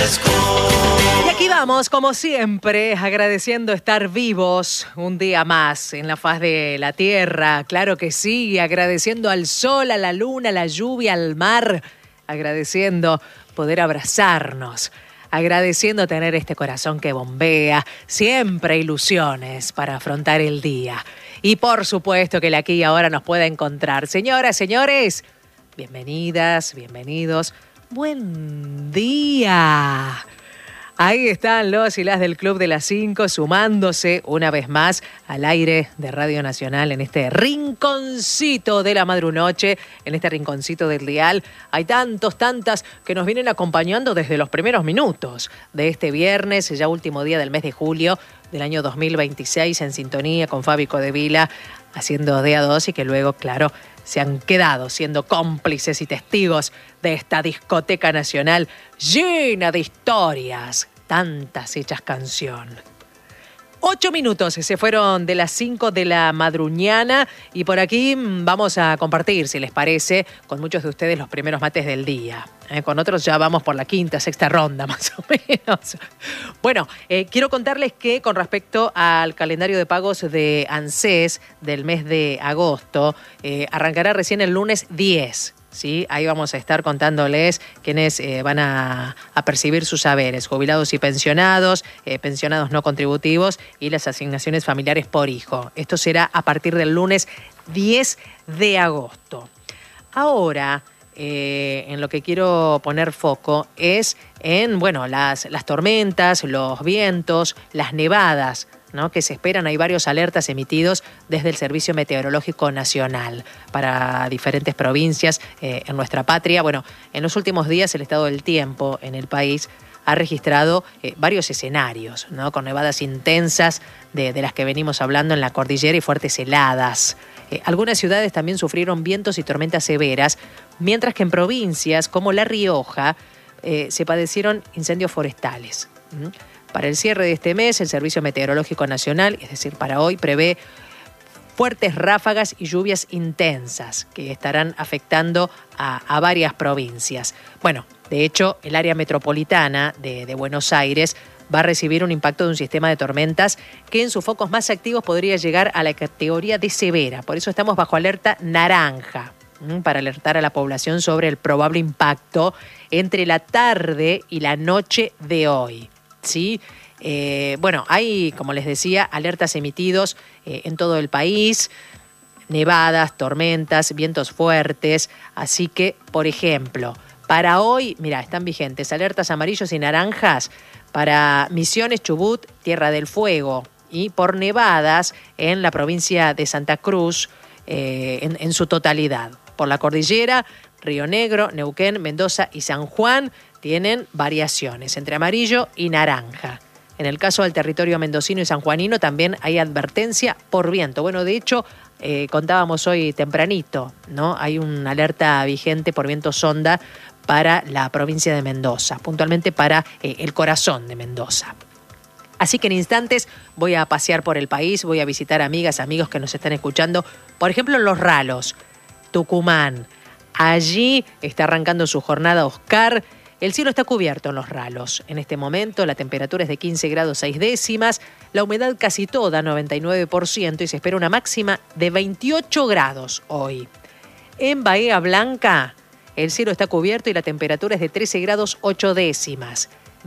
Y aquí vamos, como siempre, agradeciendo estar vivos un día más en la faz de la tierra. Claro que sí, agradeciendo al sol, a la luna, a la lluvia, al mar. Agradeciendo poder abrazarnos. Agradeciendo tener este corazón que bombea. Siempre ilusiones para afrontar el día. Y por supuesto que el aquí y ahora nos pueda encontrar. Señoras, señores, bienvenidas, bienvenidos. Buen día. Ahí están los y las del Club de las 5 sumándose una vez más al aire de Radio Nacional en este rinconcito de la madrunoche, en este rinconcito del dial. Hay tantas que nos vienen acompañando desde los primeros minutos de este viernes, ya último día del mes de julio del año 2026, en sintonía con Fabi Codevila, haciendo de a dos y que luego, claro, se han quedado siendo cómplices y testigos de esta discoteca nacional llena de historias, tantas hechas canción. 8 minutos se fueron de las 5 de la madruñana y por aquí vamos a compartir, si les parece, con muchos de ustedes los primeros mates del día. Con otros ya vamos por la quinta, sexta ronda más o menos. Bueno, quiero contarles que con respecto al calendario de pagos de ANSES del mes de agosto, arrancará recién el lunes 10. ¿Sí? Ahí vamos a estar contándoles quiénes van a percibir sus haberes, jubilados y pensionados, pensionados no contributivos y las asignaciones familiares por hijo. Esto será a partir del lunes 10 de agosto. Ahora, en lo que quiero poner foco es en, bueno, las tormentas, los vientos, las nevadas, ¿no?, que se esperan. Hay varios alertas emitidos desde el Servicio Meteorológico Nacional para diferentes provincias en nuestra patria. Bueno, en los últimos días el estado del tiempo en el país ha registrado varios escenarios, ¿no?, con nevadas intensas de las que venimos hablando en la cordillera y fuertes heladas. Algunas ciudades también sufrieron vientos y tormentas severas, mientras que en provincias como La Rioja se padecieron incendios forestales. Para el cierre de este mes, el Servicio Meteorológico Nacional, es decir, para hoy, prevé fuertes ráfagas y lluvias intensas que estarán afectando a varias provincias. Bueno, de hecho, el área metropolitana de Buenos Aires va a recibir un impacto de un sistema de tormentas que en sus focos más activos podría llegar a la categoría de severa. Por eso estamos bajo alerta naranja, para alertar a la población sobre el probable impacto entre la tarde y la noche de hoy. ¿Sí? Bueno, hay, como les decía, alertas emitidos en todo el país, nevadas, tormentas, vientos fuertes. Así que, por ejemplo, para hoy, mira, están vigentes alertas amarillos y naranjas para Misiones, Chubut, Tierra del Fuego, y por nevadas en la provincia de Santa Cruz en su totalidad. Por la cordillera, Río Negro, Neuquén, Mendoza y San Juan tienen variaciones entre amarillo y naranja. En el caso del territorio mendocino y sanjuanino también hay advertencia por viento. Bueno, de hecho, contábamos hoy tempranito, ¿no? Hay una alerta vigente por viento sonda para la provincia de Mendoza, puntualmente para el corazón de Mendoza. Así que en instantes voy a pasear por el país, voy a visitar amigas, amigos que nos están escuchando, por ejemplo en Los Ralos, Tucumán. Allí está arrancando su jornada Oscar. El cielo está cubierto en Los Ralos. En este momento la temperatura es de 15 grados 6 décimas, la humedad casi toda, 99%, y se espera una máxima de 28 grados hoy. En Bahía Blanca el cielo está cubierto y la temperatura es de 13 grados 8 décimas,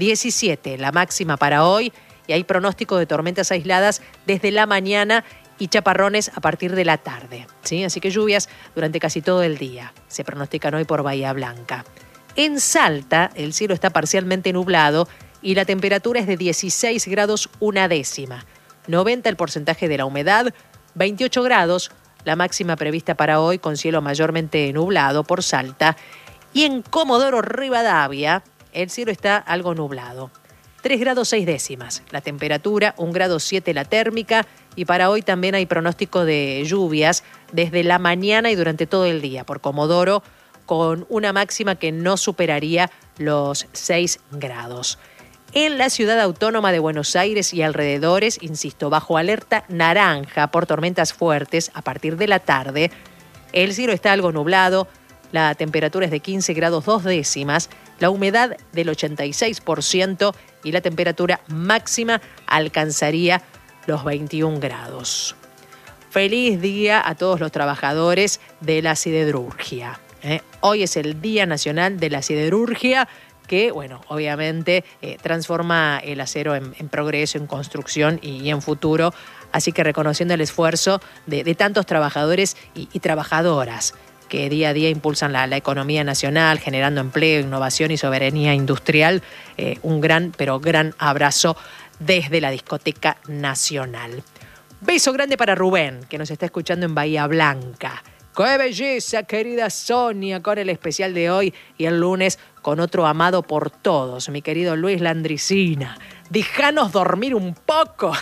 17 la máxima para hoy, y hay pronóstico de tormentas aisladas desde la mañana y chaparrones a partir de la tarde, ¿sí? Así que lluvias durante casi todo el día se pronostican hoy por Bahía Blanca. En Salta, el cielo está parcialmente nublado y la temperatura es de 16 grados 1 décima. 90 el porcentaje de la humedad, 28 grados la máxima prevista para hoy con cielo mayormente nublado por Salta. Y en Comodoro Rivadavia, el cielo está algo nublado. 3 grados 6 décimas la temperatura, 1 grado 7 la térmica, y para hoy también hay pronóstico de lluvias desde la mañana y durante todo el día por Comodoro, con una máxima que no superaría los 6 grados. En la ciudad autónoma de Buenos Aires y alrededores, insisto, bajo alerta naranja por tormentas fuertes a partir de la tarde, el cielo está algo nublado, la temperatura es de 15 grados 2 décimas, la humedad del 86% y la temperatura máxima alcanzaría los 21 grados. Feliz día a todos los trabajadores de la siderurgia. Hoy es el Día Nacional de la Siderurgia, que, bueno, obviamente transforma el acero en progreso, en construcción y en futuro. Así que reconociendo el esfuerzo de tantos trabajadores y trabajadoras que día a día impulsan la economía nacional, generando empleo, innovación y soberanía industrial, un gran, pero gran abrazo desde la Discoteca Nacional. Beso grande para Rubén, que nos está escuchando en Bahía Blanca. ¡Qué belleza, querida Sonia, con el especial de hoy y el lunes con otro amado por todos, mi querido Luis Landricina? Déjanos dormir un poco.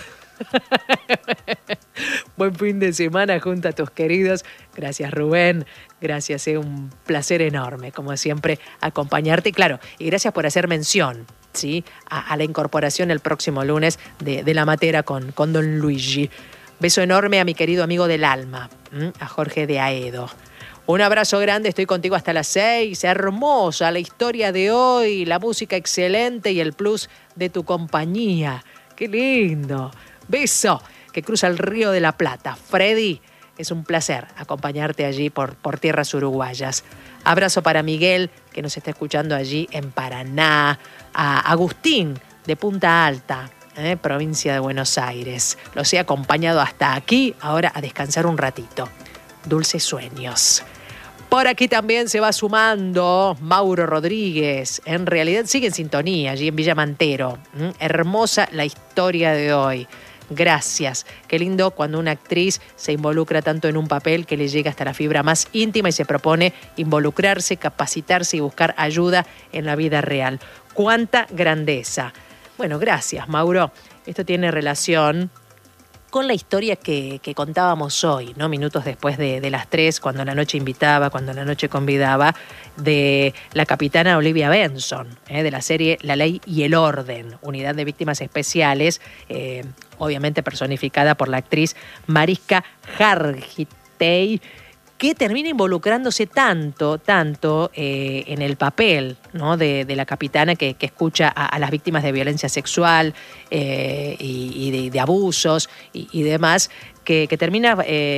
Buen fin de semana junto a tus queridos. Gracias, Rubén. Gracias, un placer enorme, como siempre, acompañarte. Claro, y gracias por hacer mención, ¿sí?, a la incorporación el próximo lunes de la matera con Don Luigi. Beso enorme a mi querido amigo del alma, a Jorge de Aedo. Un abrazo grande, estoy contigo hasta las 6. Hermosa la historia de hoy, la música excelente y el plus de tu compañía. ¡Qué lindo! Beso que cruza el Río de la Plata. Freddy, es un placer acompañarte allí por tierras uruguayas. Abrazo para Miguel, que nos está escuchando allí en Paraná. A Agustín, de Punta Alta, provincia de Buenos Aires. Los he acompañado hasta aquí, ahora a descansar un ratito. Dulces sueños. Por aquí también se va sumando Mauro Rodríguez. En realidad sigue en sintonía allí en Villa Mantero. Hermosa la historia de hoy. Gracias. Qué lindo cuando una actriz se involucra tanto en un papel que le llega hasta la fibra más íntima y se propone involucrarse, capacitarse y buscar ayuda en la vida real. ¡Cuánta grandeza! Bueno, gracias, Mauro. Esto tiene relación con la historia que contábamos hoy, ¿no? Minutos después de las 3, cuando la noche invitaba, cuando la noche convidaba, de la capitana Olivia Benson, de la serie La Ley y el Orden, Unidad de Víctimas Especiales, obviamente personificada por la actriz Mariska Hargitay, que termina involucrándose tanto en el papel, ¿no?, de la capitana que escucha a las víctimas de violencia sexual y de abusos y demás, que termina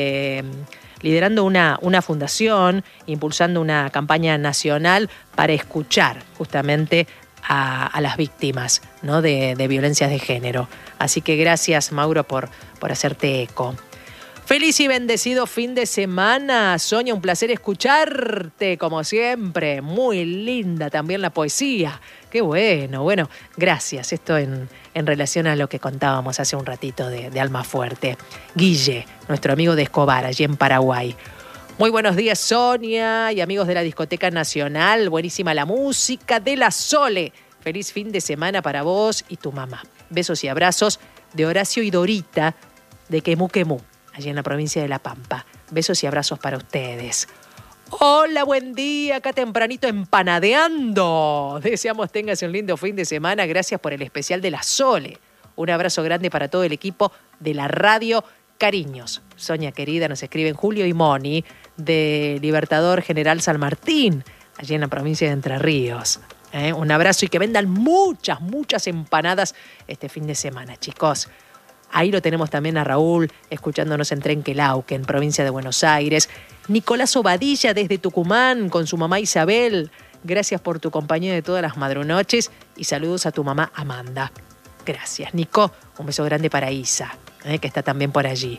liderando una fundación, impulsando una campaña nacional para escuchar justamente a las víctimas, ¿no?, de violencias de género. Así que gracias, Mauro, por hacerte eco. Feliz y bendecido fin de semana, Sonia, un placer escucharte, como siempre. Muy linda también la poesía. Qué bueno, gracias. Esto en relación a lo que contábamos hace un ratito de Almafuerte. Guille, nuestro amigo de Escobar, allí en Paraguay. Muy buenos días, Sonia y amigos de la Discoteca Nacional. Buenísima la música de la Sole. Feliz fin de semana para vos y tu mamá. Besos y abrazos de Horacio y Dorita de Quemú Quemú, allí en la provincia de La Pampa. Besos y abrazos para ustedes. Hola, buen día, acá tempranito empanadeando. Deseamos tengas un lindo fin de semana. Gracias por el especial de la Sole. Un abrazo grande para todo el equipo de la radio. Cariños. Sonia querida, nos escriben Julio y Moni de Libertador General San Martín, allí en la provincia de Entre Ríos. Un abrazo y que vendan muchas empanadas este fin de semana, chicos. Ahí lo tenemos también a Raúl, escuchándonos en Trenquelauque, en provincia de Buenos Aires. Nicolás Obadilla desde Tucumán, con su mamá Isabel. Gracias por tu compañía de todas las madrunoches y saludos a tu mamá Amanda. Gracias, Nico. Un beso grande para Isa, que está también por allí.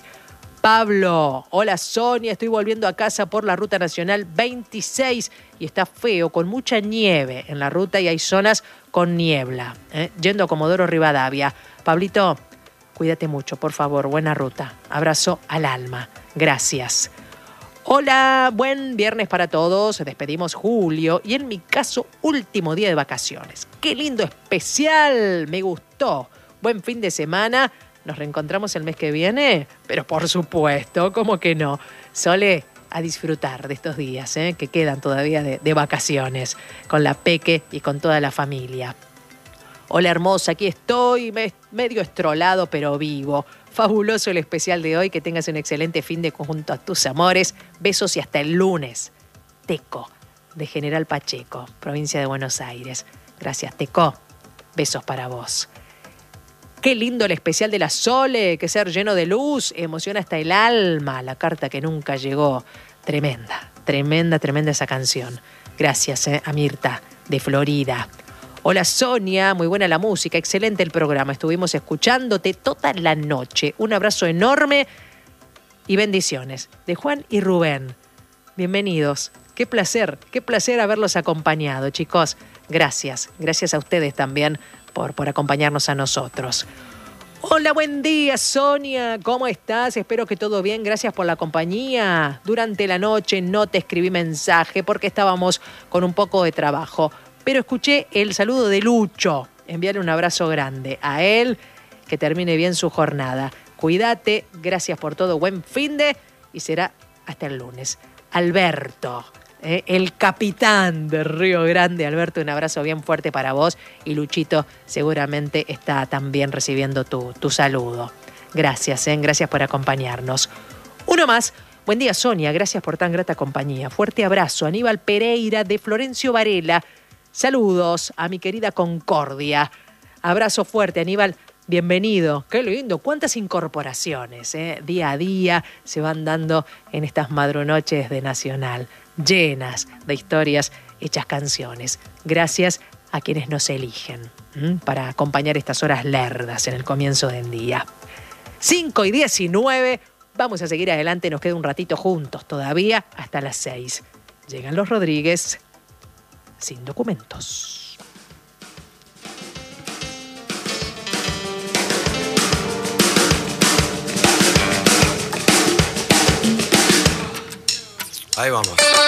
Pablo, hola Sonia, estoy volviendo a casa por la Ruta Nacional 26 y está feo, con mucha nieve en la ruta y hay zonas con niebla. Yendo a Comodoro Rivadavia. Pablito, cuídate mucho, por favor. Buena ruta. Abrazo al alma. Gracias. Hola, buen viernes para todos. Despedimos julio y en mi caso, último día de vacaciones. ¡Qué lindo especial! Me gustó. Buen fin de semana. ¿Nos reencontramos el mes que viene? Pero por supuesto, ¿cómo que no? Sole, a disfrutar de estos días, que quedan todavía de vacaciones, con la Peque y con toda la familia. Hola hermosa, aquí estoy, medio estrolado pero vivo. Fabuloso el especial de hoy, que tengas un excelente fin de conjunto a tus amores. Besos y hasta el lunes. Teco, de General Pacheco, provincia de Buenos Aires. Gracias, Teco. Besos para vos. Qué lindo el especial de la Sole, que ser lleno de luz, emociona hasta el alma. La carta que nunca llegó. Tremenda, tremenda, tremenda esa canción. Gracias a Mirta, de Florida. Hola Sonia, muy buena la música, excelente el programa. Estuvimos escuchándote toda la noche. Un abrazo enorme y bendiciones. De Juan y Rubén. Bienvenidos. Qué placer haberlos acompañado, chicos. Gracias a ustedes también por acompañarnos a nosotros. Hola, buen día, Sonia. ¿Cómo estás? Espero que todo bien. Gracias por la compañía. Durante la noche no te escribí mensaje porque estábamos con un poco de trabajo. Pero escuché el saludo de Lucho. Enviarle un abrazo grande a él. Que termine bien su jornada. Cuídate. Gracias por todo. Buen finde. Y será hasta el lunes. Alberto. El capitán de Río Grande. Alberto, un abrazo bien fuerte para vos. Y Luchito seguramente está también recibiendo tu saludo. Gracias, gracias por acompañarnos. Uno más. Buen día, Sonia. Gracias por tan grata compañía. Fuerte abrazo. Aníbal Pereira de Florencio Varela. Saludos a mi querida Concordia. Abrazo fuerte, Aníbal. Bienvenido. Qué lindo. Cuántas incorporaciones, día a día se van dando en estas madrunoches de Nacional. Llenas de historias hechas canciones. Gracias a quienes nos eligen para acompañar estas horas lerdas en el comienzo del día. 5:19. Vamos a seguir adelante. Nos queda un ratito juntos todavía hasta las 6. Llegan los Rodríguez sin documentos. Ahí vamos.